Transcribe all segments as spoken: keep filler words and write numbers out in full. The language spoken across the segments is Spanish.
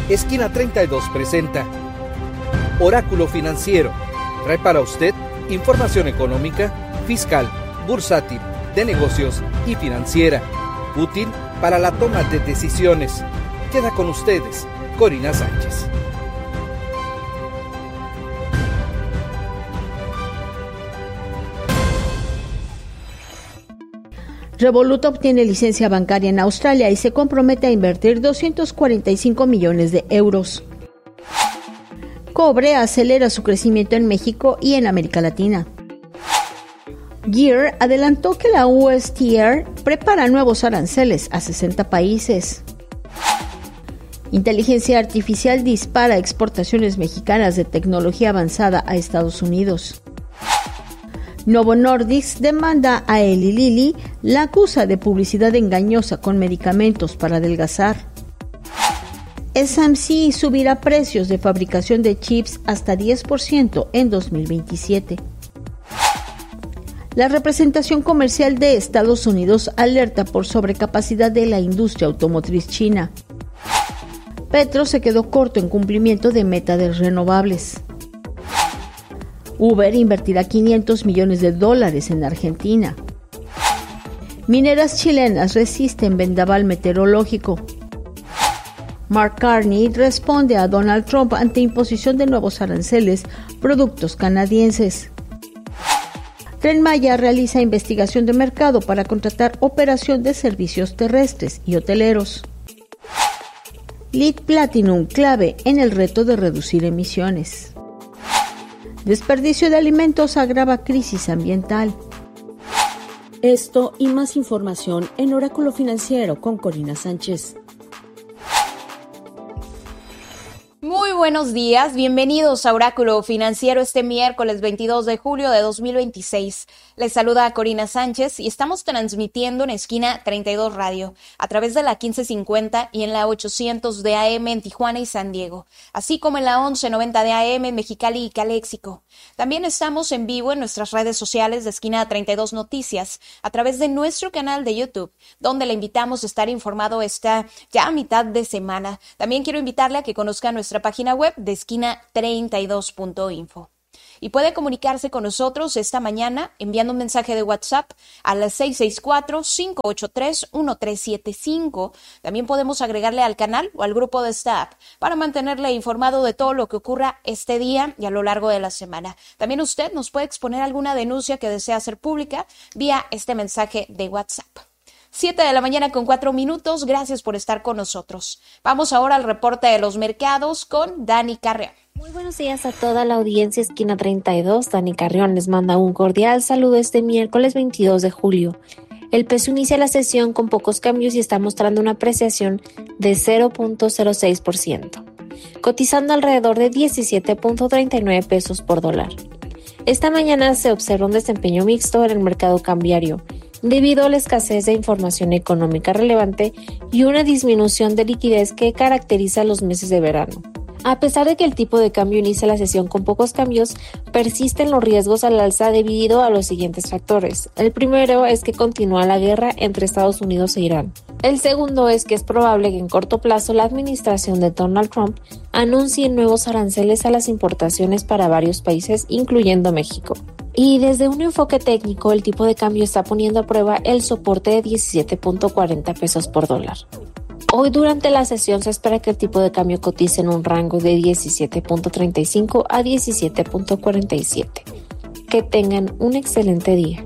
Esquina treinta y dos presenta Oráculo Financiero. Trae para usted información económica, fiscal, bursátil, de negocios y financiera, útil para la toma de decisiones. Queda con ustedes, Corina Sánchez. Revolut obtiene licencia bancaria en Australia y se compromete a invertir doscientos cuarenta y cinco millones de euros. Cobre acelera su crecimiento en México y en América Latina. Gear adelantó que la U S T R prepara nuevos aranceles a sesenta países. Inteligencia artificial dispara exportaciones mexicanas de tecnología avanzada a Estados Unidos. Novo Nordisk demanda a Eli Lilly, la acusa de publicidad engañosa con medicamentos para adelgazar. S M C subirá precios de fabricación de chips hasta diez por ciento en dos mil veintisiete. La representación comercial de Estados Unidos alerta por sobrecapacidad de la industria automotriz china. Petro se quedó corto en cumplimiento de meta de renovables. Uber invertirá quinientos millones de dólares en Argentina. Mineras chilenas resisten vendaval meteorológico. Mark Carney responde a Donald Trump ante imposición de nuevos aranceles productos canadienses. Tren Maya realiza investigación de mercado para contratar operación de servicios terrestres y hoteleros. Lead Platinum clave en el reto de reducir emisiones. Desperdicio de alimentos agrava crisis ambiental. Esto y más información en Oráculo Financiero con Corina Sánchez. Muy buenos días, bienvenidos a Oráculo Financiero este miércoles veintidós de julio de dos mil veintiséis. Les saluda Corina Sánchez y estamos transmitiendo en Esquina treinta y dos Radio a través de la quince cincuenta y en la ochocientos de A M en Tijuana y San Diego, así como en la once noventa de A M en Mexicali y Caléxico. También estamos en vivo en nuestras redes sociales de Esquina treinta y dos Noticias a través de nuestro canal de YouTube, donde le invitamos a estar informado esta ya a mitad de semana. También quiero invitarle a que conozca nuestra página web de esquina treinta y dos punto info. Y puede comunicarse con nosotros esta mañana enviando un mensaje de WhatsApp a las seis seis cuatro, cinco ocho tres, uno tres siete cinco. También podemos agregarle al canal o al grupo de staff para mantenerle informado de todo lo que ocurra este día y a lo largo de la semana. También usted nos puede exponer alguna denuncia que desea hacer pública vía este mensaje de WhatsApp. siete de la mañana con cuatro minutos, gracias por estar con nosotros. Vamos ahora al reporte de los mercados con Dani Carrión. Muy buenos días a toda la audiencia Esquina treinta y dos. Dani Carrión les manda un cordial saludo este miércoles veintidós de julio. El peso inicia la sesión con pocos cambios y está mostrando una apreciación de cero punto cero seis por ciento, cotizando alrededor de diecisiete punto treinta y nueve pesos por dólar. Esta mañana se observa un desempeño mixto en el mercado cambiario, debido a la escasez de información económica relevante y una disminución de liquidez que caracteriza los meses de verano. A pesar de que el tipo de cambio inicia la sesión con pocos cambios, persisten los riesgos al alza debido a los siguientes factores. El primero es que continúa la guerra entre Estados Unidos e Irán. El segundo es que es probable que en corto plazo la administración de Donald Trump anuncie nuevos aranceles a las importaciones para varios países, incluyendo México. Y desde un enfoque técnico, el tipo de cambio está poniendo a prueba el soporte de diecisiete punto cuarenta pesos por dólar. Hoy durante la sesión se espera que el tipo de cambio cotice en un rango de diecisiete punto treinta y cinco a diecisiete punto cuarenta y siete. Que tengan un excelente día.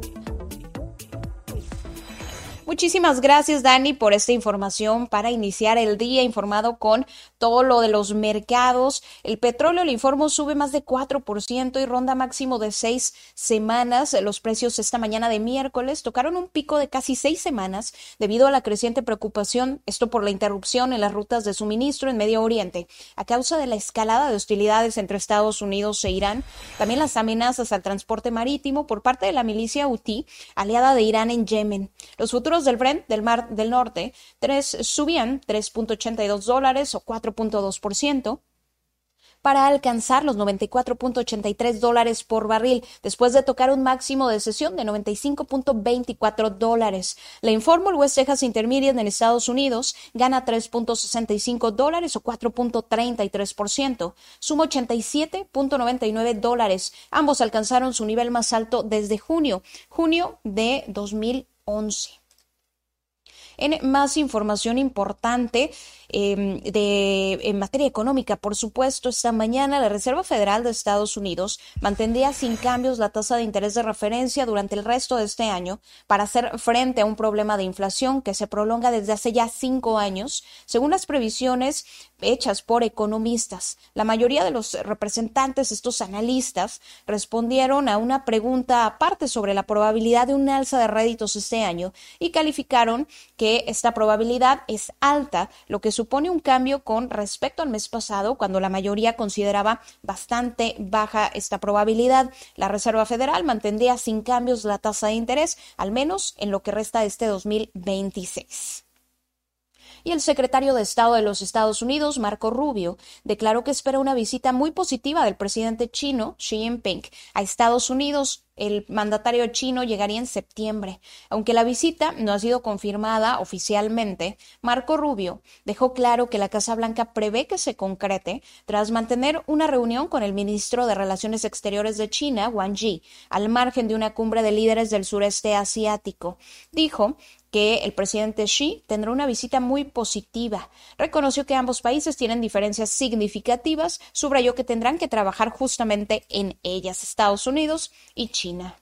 Muchísimas gracias, Dani, por esta información para iniciar el día informado con todo lo de los mercados. El petróleo, le informo, sube más de cuatro por ciento y ronda máximo de seis semanas. Los precios esta mañana de miércoles tocaron un pico de casi seis semanas debido a la creciente preocupación, esto por la interrupción en las rutas de suministro en Medio Oriente, a causa de la escalada de hostilidades entre Estados Unidos e Irán. También las amenazas al transporte marítimo por parte de la milicia Houthi, aliada de Irán en Yemen. Los futuros del Brent del Mar del Norte tres, subían tres punto ochenta y dos dólares o cuatro punto dos por ciento. para alcanzar los noventa y cuatro punto ochenta y tres dólares por barril, después de tocar un máximo de sesión de noventa y cinco punto veinticuatro dólares. Le informo, el West Texas Intermediate en Estados Unidos gana tres punto sesenta y cinco dólares o cuatro punto treinta y tres por ciento, suma ochenta y siete punto noventa y nueve dólares. Ambos alcanzaron su nivel más alto desde junio, junio de dos mil once. En más información importante eh, de, en materia económica, por supuesto, esta mañana la Reserva Federal de Estados Unidos mantendría sin cambios la tasa de interés de referencia durante el resto de este año para hacer frente a un problema de inflación que se prolonga desde hace ya cinco años, según las previsiones hechas por economistas. La mayoría de los representantes, estos analistas, respondieron a una pregunta aparte sobre la probabilidad de un alza de réditos este año y calificaron que esta probabilidad es alta, lo que supone un cambio con respecto al mes pasado, cuando la mayoría consideraba bastante baja esta probabilidad. La Reserva Federal mantendría sin cambios la tasa de interés, al menos en lo que resta de este dos mil veintiséis. Y el secretario de Estado de los Estados Unidos, Marco Rubio, declaró que espera una visita muy positiva del presidente chino, Xi Jinping, a Estados Unidos. El mandatario chino llegaría en septiembre. Aunque la visita no ha sido confirmada oficialmente, Marco Rubio dejó claro que la Casa Blanca prevé que se concrete tras mantener una reunión con el ministro de Relaciones Exteriores de China, Wang Yi, al margen de una cumbre de líderes del sureste asiático. Dijo que el presidente Xi tendrá una visita muy positiva. Reconoció que ambos países tienen diferencias significativas, subrayó que tendrán que trabajar justamente en ellas, Estados Unidos y China. China.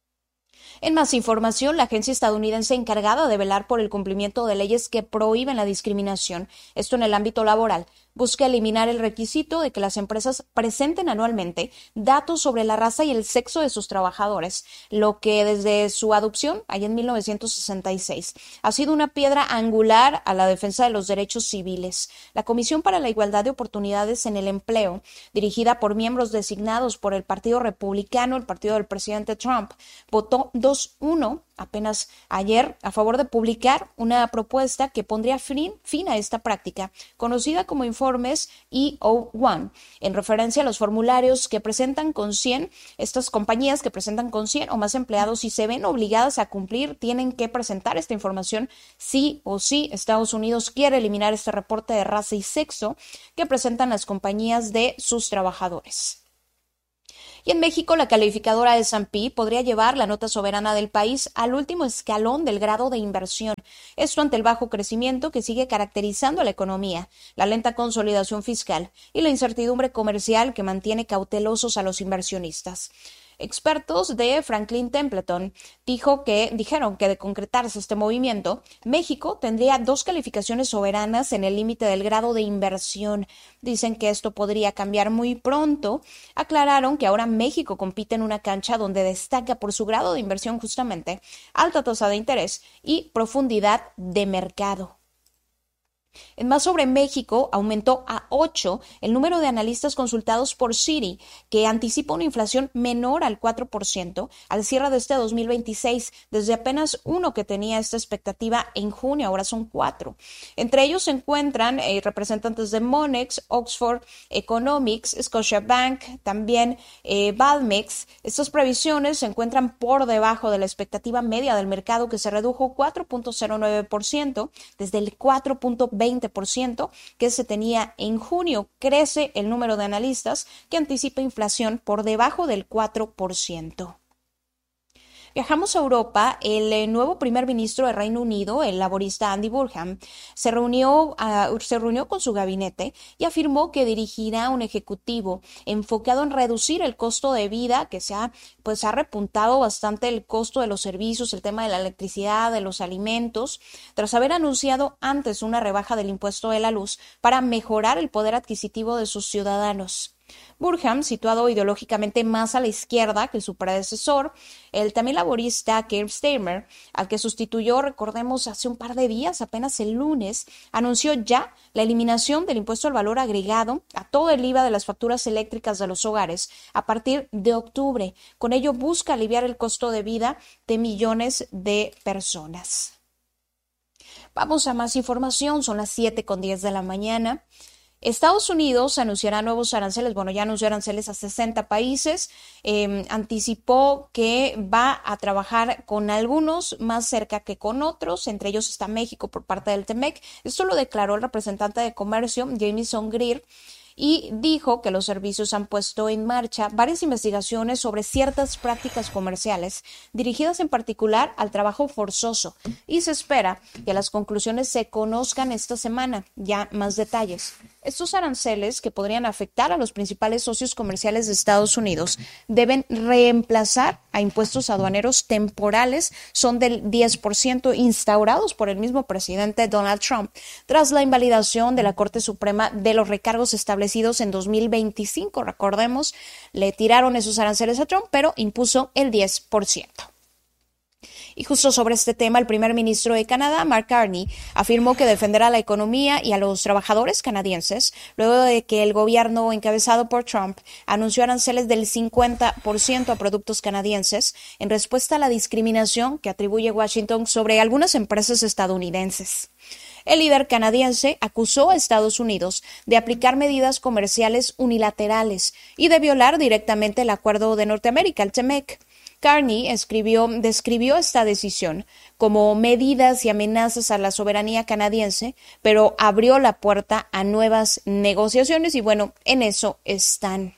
En más información, la agencia estadounidense encargada de velar por el cumplimiento de leyes que prohíben la discriminación, esto en el ámbito laboral, busca eliminar el requisito de que las empresas presenten anualmente datos sobre la raza y el sexo de sus trabajadores, lo que desde su adopción, allá en mil novecientos sesenta y seis, ha sido una piedra angular a la defensa de los derechos civiles. La Comisión para la Igualdad de Oportunidades en el Empleo, dirigida por miembros designados por el Partido Republicano, el partido del presidente Trump, votó dos uno apenas ayer a favor de publicar una propuesta que pondría fin, fin a esta práctica, conocida como informes E O uno, en referencia a los formularios que presentan con cien, estas compañías que presentan con cien o más empleados y se ven obligadas a cumplir, tienen que presentar esta información sí o sí. Estados Unidos quiere eliminar este reporte de raza y sexo que presentan las compañías de sus trabajadores. Y en México, la calificadora S and P podría llevar la nota soberana del país al último escalón del grado de inversión. Esto ante el bajo crecimiento que sigue caracterizando a la economía, la lenta consolidación fiscal y la incertidumbre comercial que mantiene cautelosos a los inversionistas. Expertos de Franklin Templeton dijo que, dijeron que de concretarse este movimiento, México tendría dos calificaciones soberanas en el límite del grado de inversión. Dicen que esto podría cambiar muy pronto. Aclararon que ahora México compite en una cancha donde destaca por su grado de inversión justamente, alta tasa de interés y profundidad de mercado. En más sobre México, aumentó a ocho el número de analistas consultados por Citi, que anticipa una inflación menor al cuatro por ciento al cierre de este dos mil veintiséis, desde apenas uno que tenía esta expectativa en junio, ahora son cuatro. Entre ellos se encuentran eh, representantes de Monex, Oxford Economics, Scotiabank, también eh, Valmex. Estas previsiones se encuentran por debajo de la expectativa media del mercado, que se redujo cuatro punto cero nueve por ciento desde el cuatro punto veinte por ciento que se tenía en junio. Crece el número de analistas que anticipa inflación por debajo del cuatro por ciento. Viajamos a Europa. El nuevo primer ministro de Reino Unido, el laborista Andy Burnham, se reunió, uh, se reunió con su gabinete y afirmó que dirigirá un ejecutivo enfocado en reducir el costo de vida, que se ha, pues, ha repuntado bastante el costo de los servicios, el tema de la electricidad, de los alimentos, tras haber anunciado antes una rebaja del impuesto de la luz para mejorar el poder adquisitivo de sus ciudadanos. Burnham, situado ideológicamente más a la izquierda que su predecesor, el también laborista Keir Starmer, al que sustituyó, recordemos, hace un par de días, apenas el lunes, anunció ya la eliminación del impuesto al valor agregado a todo el I V A de las facturas eléctricas de los hogares a partir de octubre. Con ello busca aliviar el costo de vida de millones de personas. Vamos a más información, son las siete con diez de la mañana. Estados Unidos anunciará nuevos aranceles, bueno, ya anunció aranceles a sesenta países, eh, anticipó que va a trabajar con algunos más cerca que con otros, entre ellos está México por parte del T M E C. Esto lo declaró el representante de comercio, Jamieson Greer, y dijo que los servicios han puesto en marcha varias investigaciones sobre ciertas prácticas comerciales dirigidas en particular al trabajo forzoso y se espera que las conclusiones se conozcan esta semana, ya más detalles. Estos aranceles, que podrían afectar a los principales socios comerciales de Estados Unidos, deben reemplazar a impuestos aduaneros temporales, son del diez por ciento instaurados por el mismo presidente Donald Trump, tras la invalidación de la Corte Suprema de los recargos establecidos en dos mil veinticinco. Recordemos, le tiraron esos aranceles a Trump, pero impuso el diez por ciento. Y justo sobre este tema, el primer ministro de Canadá, Mark Carney, afirmó que defenderá la economía y a los trabajadores canadienses luego de que el gobierno encabezado por Trump anunció aranceles del cincuenta por ciento a productos canadienses en respuesta a la discriminación que atribuye Washington sobre algunas empresas estadounidenses. El líder canadiense acusó a Estados Unidos de aplicar medidas comerciales unilaterales y de violar directamente el Acuerdo de Norteamérica, el T M E C. Carney escribió, describió esta decisión como medidas y amenazas a la soberanía canadiense, pero abrió la puerta a nuevas negociaciones y bueno, en eso están.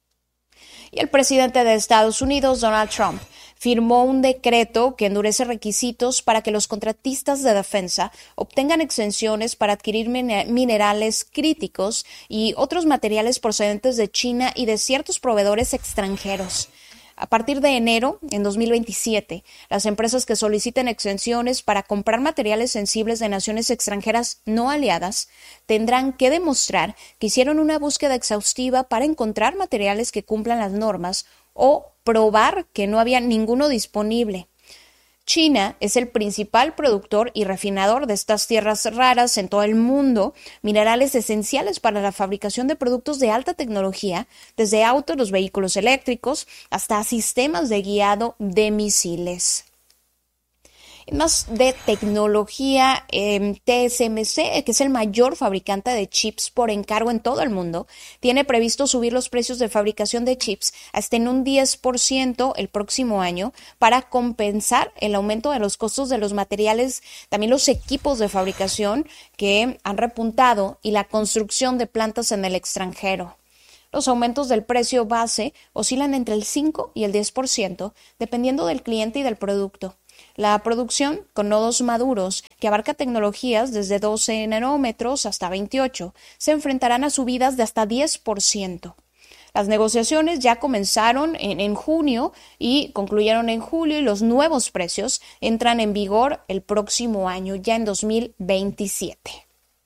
Y el presidente de Estados Unidos, Donald Trump, firmó un decreto que endurece requisitos para que los contratistas de defensa obtengan exenciones para adquirir minerales críticos y otros materiales procedentes de China y de ciertos proveedores extranjeros. A partir de enero, en dos mil veintisiete, las empresas que soliciten exenciones para comprar materiales sensibles de naciones extranjeras no aliadas tendrán que demostrar que hicieron una búsqueda exhaustiva para encontrar materiales que cumplan las normas o probar que no había ninguno disponible. China es el principal productor y refinador de estas tierras raras en todo el mundo, minerales esenciales para la fabricación de productos de alta tecnología, desde autos, los vehículos eléctricos, hasta sistemas de guiado de misiles. Más de tecnología, eh, T S M C, que es el mayor fabricante de chips por encargo en todo el mundo, tiene previsto subir los precios de fabricación de chips hasta en un diez por ciento el próximo año para compensar el aumento de los costos de los materiales, también los equipos de fabricación que han repuntado y la construcción de plantas en el extranjero. Los aumentos del precio base oscilan entre el cinco y el diez por ciento, dependiendo del cliente y del producto. La producción con nodos maduros, que abarca tecnologías desde doce nanómetros hasta veintiocho, se enfrentarán a subidas de hasta diez por ciento. Las negociaciones ya comenzaron en, en junio y concluyeron en julio y los nuevos precios entran en vigor el próximo año, ya en dos mil veintisiete.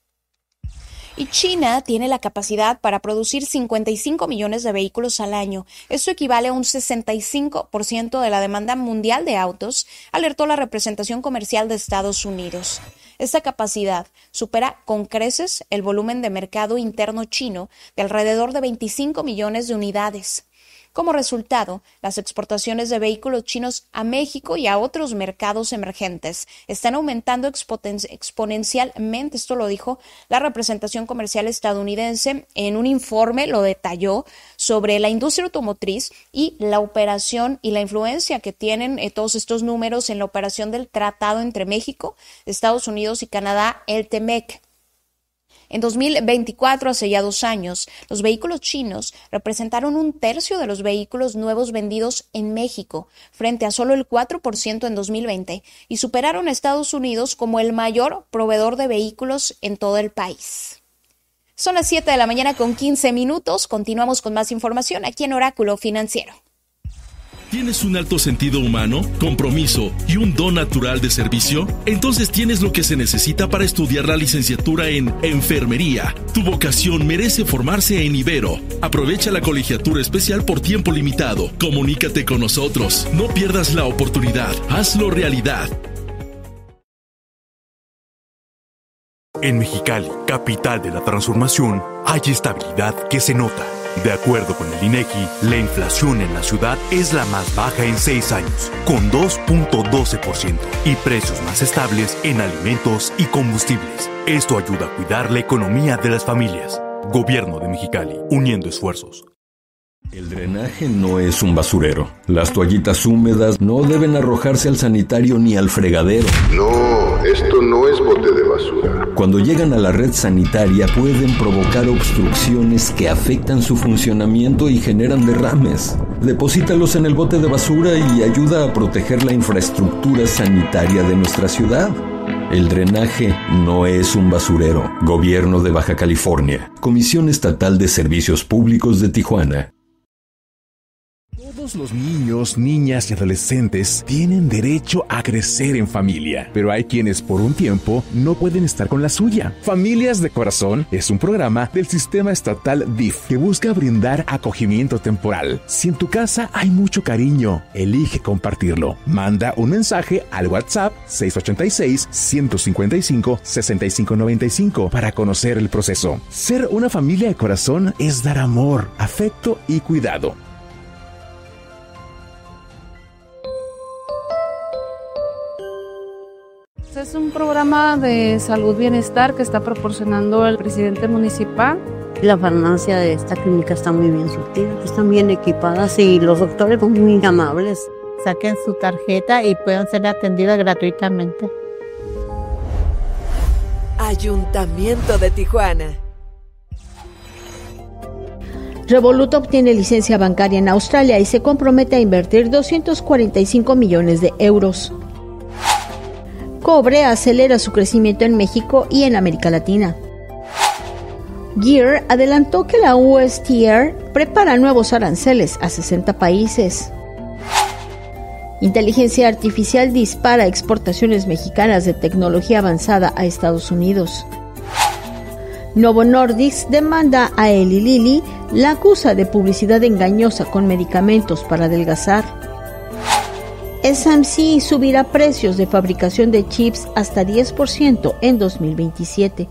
Y China tiene la capacidad para producir cincuenta y cinco millones de vehículos al año. Esto equivale a un sesenta y cinco por ciento de la demanda mundial de autos, alertó la representación comercial de Estados Unidos. Esta capacidad supera con creces el volumen de mercado interno chino de alrededor de veinticinco millones de unidades. Como resultado, las exportaciones de vehículos chinos a México y a otros mercados emergentes están aumentando exponen- exponencialmente. Esto lo dijo la representación comercial estadounidense en un informe, lo detalló, sobre la industria automotriz y la operación y la influencia que tienen eh, todos estos números en la operación del tratado entre México, Estados Unidos y Canadá, el T M E C. En dos mil veinticuatro, hace ya dos años, los vehículos chinos representaron un tercio de los vehículos nuevos vendidos en México, frente a solo el cuatro por ciento en dos mil veinte, y superaron a Estados Unidos como el mayor proveedor de vehículos en todo el país. Son las siete de la mañana con quince minutos. Continuamos con más información aquí en Oráculo Financiero. ¿Tienes un alto sentido humano, compromiso y un don natural de servicio? Entonces tienes lo que se necesita para estudiar la licenciatura en Enfermería. Tu vocación merece formarse en Ibero. Aprovecha la colegiatura especial por tiempo limitado. Comunícate con nosotros. No pierdas la oportunidad. Hazlo realidad. En Mexicali, capital de la transformación, hay estabilidad que se nota. De acuerdo con el INEGI, la inflación en la ciudad es la más baja en seis años, con dos punto doce por ciento, y precios más estables en alimentos y combustibles. Esto ayuda a cuidar la economía de las familias. Gobierno de Mexicali, uniendo esfuerzos. El drenaje no es un basurero. Las toallitas húmedas no deben arrojarse al sanitario ni al fregadero. No, esto no es bote de basura. Cuando llegan a la red sanitaria pueden provocar obstrucciones que afectan su funcionamiento y generan derrames. Deposítalos en el bote de basura y ayuda a proteger la infraestructura sanitaria de nuestra ciudad. El drenaje no es un basurero. Gobierno de Baja California. Comisión Estatal de Servicios Públicos de Tijuana. Todos los niños, niñas y adolescentes tienen derecho a crecer en familia, pero hay quienes por un tiempo no pueden estar con la suya. Familias de Corazón es un programa del sistema estatal D I F que busca brindar acogimiento temporal. Si en tu casa hay mucho cariño, elige compartirlo. Manda un mensaje al WhatsApp seis ocho seis, uno cinco cinco, seis cinco nueve cinco para conocer el proceso. Ser una familia de corazón es dar amor, afecto y cuidado. Es un programa de salud bienestar que está proporcionando el presidente municipal. La farmacia de esta clínica está muy bien surtida, están bien equipadas y los doctores son muy amables. Saquen su tarjeta y puedan ser atendidas gratuitamente. Ayuntamiento de Tijuana. Revolut obtiene licencia bancaria en Australia y se compromete a invertir doscientos cuarenta y cinco millones de euros. Cobre acelera su crecimiento en México y en América Latina. Gear adelantó que la U S T R prepara nuevos aranceles a sesenta países. Inteligencia artificial dispara exportaciones mexicanas de tecnología avanzada a Estados Unidos. Novo Nordisk demanda a Eli Lilly, la acusa de publicidad engañosa con medicamentos para adelgazar. S M C subirá precios de fabricación de chips hasta diez por ciento en dos mil veintisiete.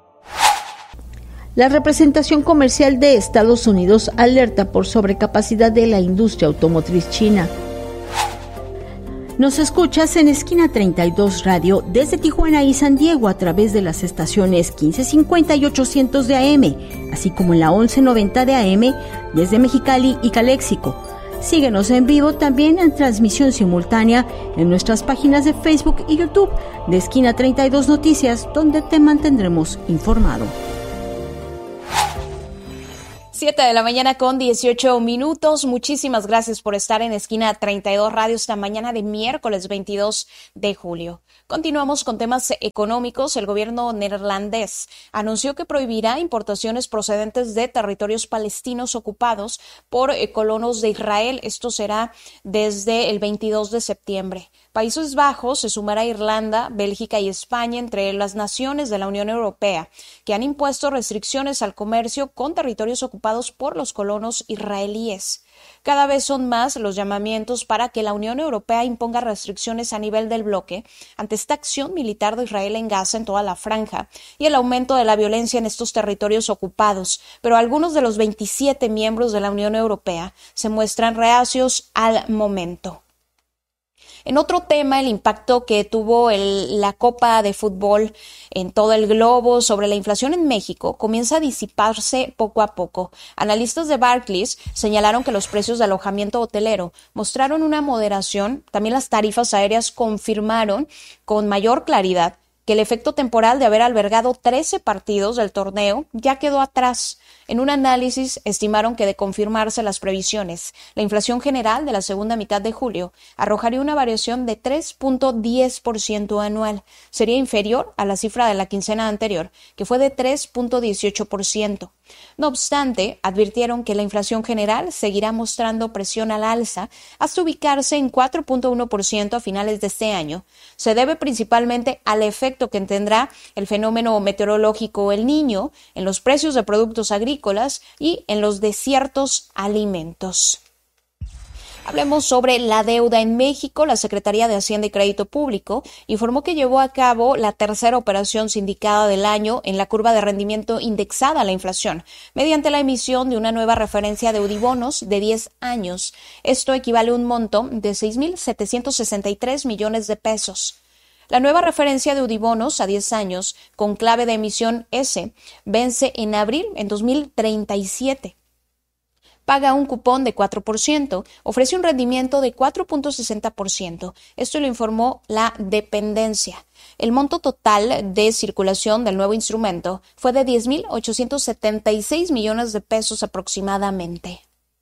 La representación comercial de Estados Unidos alerta por sobrecapacidad de la industria automotriz china. Nos escuchas en Esquina treinta y dos Radio desde Tijuana y San Diego a través de las estaciones quince cincuenta y ochocientos de A M, así como en la once noventa de A M desde Mexicali y Caléxico. Síguenos en vivo también en transmisión simultánea en nuestras páginas de Facebook y YouTube de Esquina treinta y dos Noticias, donde te mantendremos informado. siete de la mañana con dieciocho minutos. Muchísimas gracias por estar en Esquina treinta y dos Radio esta mañana de miércoles veintidós de julio. Continuamos con temas económicos. El gobierno neerlandés anunció que prohibirá importaciones procedentes de territorios palestinos ocupados por colonos de Israel. Esto será desde el veintidós de septiembre. Países Bajos se sumará a Irlanda, Bélgica y España entre las naciones de la Unión Europea que han impuesto restricciones al comercio con territorios ocupados por los colonos israelíes. Cada vez son más los llamamientos para que la Unión Europea imponga restricciones a nivel del bloque ante esta acción militar de Israel en Gaza, en toda la franja, y el aumento de la violencia en estos territorios ocupados. Pero algunos de los veintisiete miembros de la Unión Europea se muestran reacios al momento. En otro tema, el impacto que tuvo el, la Copa de Fútbol en todo el globo sobre la inflación en México comienza a disiparse poco a poco. Analistas de Barclays señalaron que los precios de alojamiento hotelero mostraron una moderación. También las tarifas aéreas confirmaron con mayor claridad que el efecto temporal de haber albergado trece partidos del torneo ya quedó atrás. En un análisis estimaron que de confirmarse las previsiones, la inflación general de la segunda mitad de julio arrojaría una variación de tres punto diez por ciento anual. Sería inferior a la cifra de la quincena anterior, que fue de tres punto dieciocho por ciento. No obstante, advirtieron que la inflación general seguirá mostrando presión al alza hasta ubicarse en cuatro punto uno por ciento a finales de este año. Se debe principalmente al efecto que tendrá el fenómeno meteorológico El Niño en los precios de productos agrícolas y en los de ciertos alimentos. Hablemos sobre la deuda en México. La Secretaría de Hacienda y Crédito Público informó que llevó a cabo la tercera operación sindicada del año en la curva de rendimiento indexada a la inflación, mediante la emisión de una nueva referencia de Eudibonos de diez años. Esto equivale a un monto de seis mil setecientos sesenta y tres millones de pesos. La nueva referencia de Udibonos a diez años con clave de emisión S vence en abril en dos mil treinta y siete. Paga un cupón de cuatro por ciento, ofrece un rendimiento de cuatro punto sesenta por ciento. Esto lo informó la dependencia. El monto total de circulación del nuevo instrumento fue de diez mil ochocientos setenta y seis millones de pesos aproximadamente.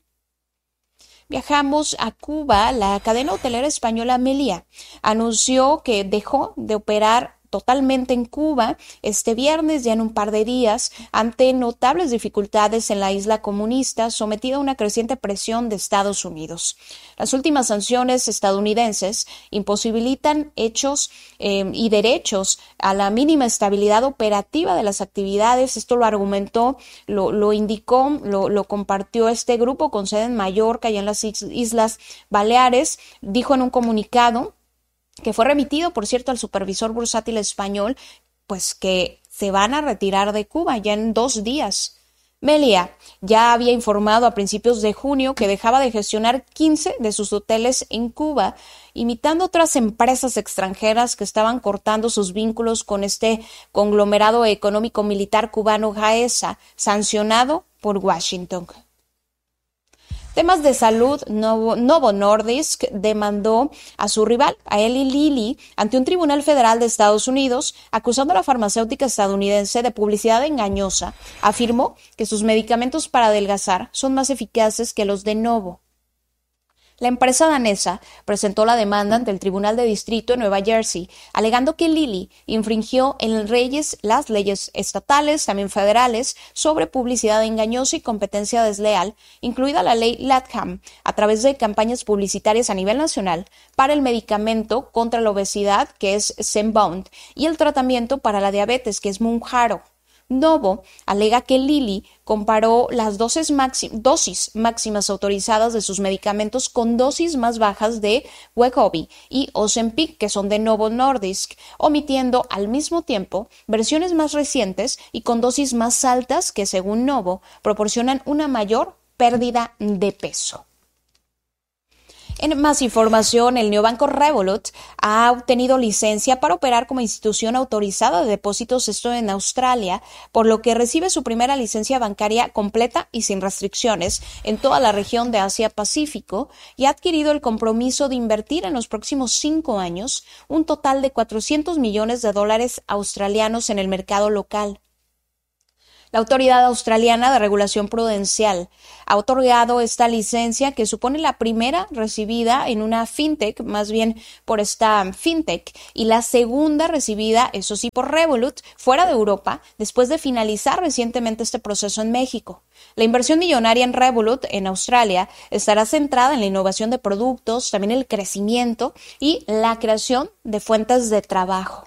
Viajamos a Cuba. La cadena hotelera española Meliá anunció que dejó de operar totalmente en Cuba este viernes, ya en un par de días, ante notables dificultades en la isla comunista, sometida a una creciente presión de Estados Unidos. Las últimas sanciones estadounidenses imposibilitan hechos eh, y derechos a la mínima estabilidad operativa de las actividades. Esto lo argumentó, lo, lo indicó, lo, lo compartió este grupo con sede en Mallorca y en las Islas Baleares. Dijo en un comunicado, que fue remitido, por cierto, al supervisor bursátil español, pues que se van a retirar de Cuba ya en dos días. Meliá ya había informado a principios de junio que dejaba de gestionar quince de sus hoteles en Cuba, imitando otras empresas extranjeras que estaban cortando sus vínculos con este conglomerado económico militar cubano Gaesa, sancionado por Washington. Temas de salud, Novo, Novo Nordisk demandó a su rival, a Eli Lilly, ante un tribunal federal de Estados Unidos, acusando a la farmacéutica estadounidense de publicidad engañosa. Afirmó que sus medicamentos para adelgazar son más eficaces que los de Novo. La empresa danesa presentó la demanda ante el Tribunal de Distrito en Nueva Jersey, alegando que Lilly infringió en leyes, las leyes estatales, también federales, sobre publicidad engañosa y competencia desleal, incluida la ley Latham, a través de campañas publicitarias a nivel nacional para el medicamento contra la obesidad, que es Zepbound, y el tratamiento para la diabetes, que es Mounjaro. Novo alega que Lilly comparó las dosis, máxim, dosis máximas autorizadas de sus medicamentos con dosis más bajas de Wegovy y Ozempic, que son de Novo Nordisk, omitiendo al mismo tiempo versiones más recientes y con dosis más altas que, según Novo, proporcionan una mayor pérdida de peso. En más información, el neobanco Revolut ha obtenido licencia para operar como institución autorizada de depósitos, esto en Australia, por lo que recibe su primera licencia bancaria completa y sin restricciones en toda la región de Asia-Pacífico y ha adquirido el compromiso de invertir en los próximos cinco años un total de cuatrocientos millones de dólares australianos en el mercado local. La Autoridad Australiana de Regulación Prudencial ha otorgado esta licencia, que supone la primera recibida en una fintech, más bien por esta fintech, y la segunda recibida, eso sí, por Revolut, fuera de Europa, después de finalizar recientemente este proceso en México. La inversión millonaria en Revolut en Australia estará centrada en la innovación de productos, también el crecimiento y la creación de fuentes de trabajo.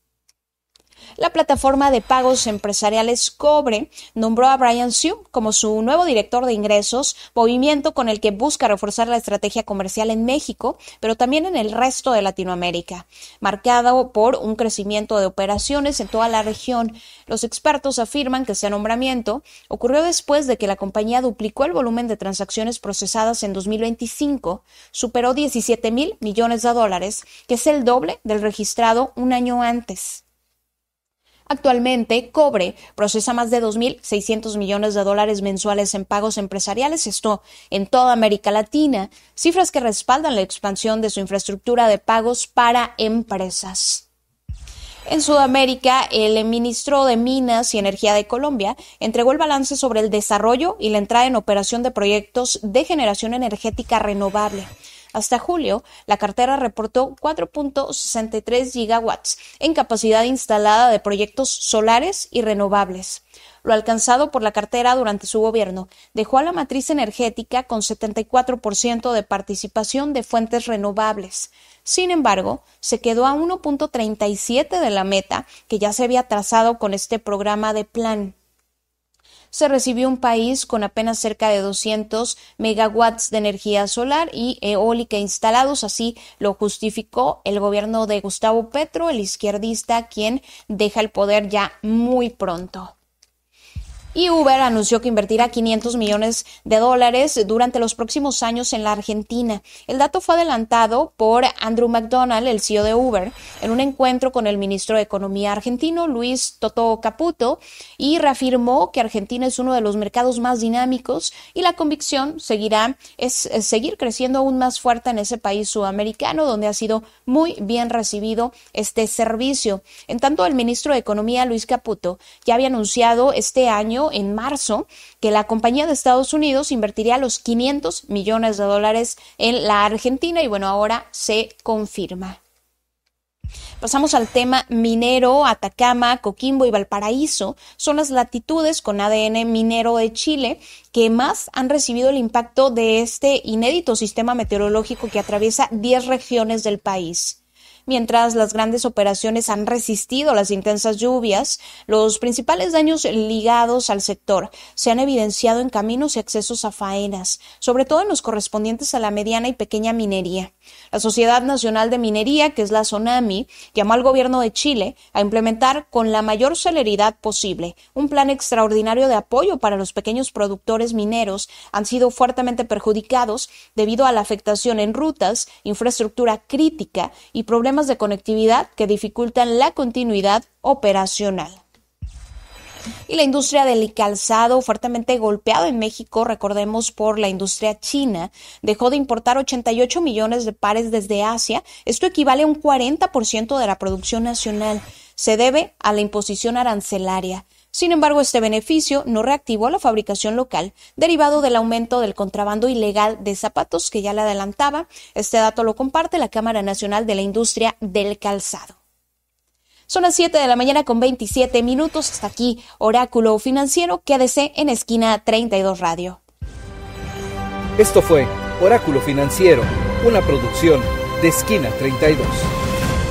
La plataforma de pagos empresariales Cobre nombró a Brian Hsu como su nuevo director de ingresos, movimiento con el que busca reforzar la estrategia comercial en México, pero también en el resto de Latinoamérica, marcado por un crecimiento de operaciones en toda la región. Los expertos afirman que este nombramiento ocurrió después de que la compañía duplicó el volumen de transacciones procesadas en dos mil veinticinco, superó diecisiete mil millones de dólares, que es el doble del registrado un año antes. Actualmente, Cobre procesa más de dos mil seiscientos millones de dólares mensuales en pagos empresariales, esto en toda América Latina, cifras que respaldan la expansión de su infraestructura de pagos para empresas. En Sudamérica, el ministro de Minas y Energía de Colombia entregó el balance sobre el desarrollo y la entrada en operación de proyectos de generación energética renovable. Hasta julio, la cartera reportó cuatro punto sesenta y tres gigawatts en capacidad instalada de proyectos solares y renovables. Lo alcanzado por la cartera durante su gobierno dejó a la matriz energética con setenta y cuatro por ciento de participación de fuentes renovables. Sin embargo, se quedó a uno punto treinta y siete de la meta que ya se había trazado con este programa de plan. Se recibió un país con apenas cerca de doscientos megawatts de energía solar y eólica instalados, así lo justificó el gobierno de Gustavo Petro, el izquierdista, quien deja el poder ya muy pronto. Y Uber anunció que invertirá quinientos millones de dólares durante los próximos años en la Argentina. El dato fue adelantado por Andrew McDonald, el C E O de Uber, en un encuentro con el ministro de Economía argentino, Luis Toto Caputo, y reafirmó que Argentina es uno de los mercados más dinámicos y la convicción seguirá es, es seguir creciendo aún más fuerte en ese país sudamericano, donde ha sido muy bien recibido este servicio. En tanto, el ministro de Economía, Luis Caputo, ya había anunciado este año, en marzo, que la compañía de Estados Unidos invertiría los quinientos millones de dólares en la Argentina y bueno, ahora se confirma. Pasamos al tema minero. Atacama, Coquimbo y Valparaíso son las latitudes con A D N minero de Chile que más han recibido el impacto de este inédito sistema meteorológico que atraviesa diez regiones del país. Mientras las grandes operaciones han resistido las intensas lluvias, los principales daños ligados al sector se han evidenciado en caminos y accesos a faenas, sobre todo en los correspondientes a la mediana y pequeña minería. La Sociedad Nacional de Minería, que es la SONAMI, llamó al gobierno de Chile a implementar con la mayor celeridad posible un plan extraordinario de apoyo para los pequeños productores mineros. Han sido fuertemente perjudicados debido a la afectación en rutas, infraestructura crítica y problemas de conectividad que dificultan la continuidad operacional. Y la industria del calzado, fuertemente golpeada en México, recordemos por la industria china, dejó de importar ochenta y ocho millones de pares desde Asia. Esto equivale a un cuarenta por ciento de la producción nacional. Se debe a la imposición arancelaria. Sin embargo, este beneficio no reactivó la fabricación local, derivado del aumento del contrabando ilegal de zapatos que ya le adelantaba. Este dato lo comparte la Cámara Nacional de la Industria del Calzado. Son las siete de la mañana con veintisiete minutos. Hasta aquí, Oráculo Financiero. Quédese en Esquina treinta y dos Radio. Esto fue Oráculo Financiero, una producción de Esquina treinta y dos.